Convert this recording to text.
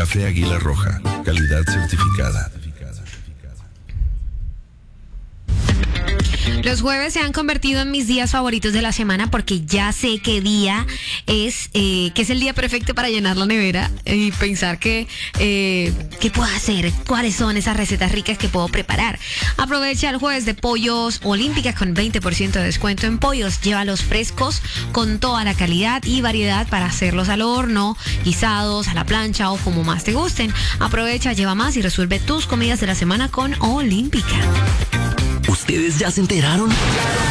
Café Águila Roja, calidad certificada. Los jueves se han convertido en mis días favoritos de la semana porque ya sé qué día es, que es el día perfecto para llenar la nevera y pensar qué puedo hacer, cuáles son esas recetas ricas que puedo preparar. Aprovecha el jueves de Pollos Olímpicas con 20% de descuento en pollos. Llévalos frescos con toda la calidad y variedad para hacerlos al horno, guisados, a la plancha o como más te gusten. Aprovecha, lleva más y resuelve tus comidas de la semana con Olímpica. ¿Ustedes ya se enteraron?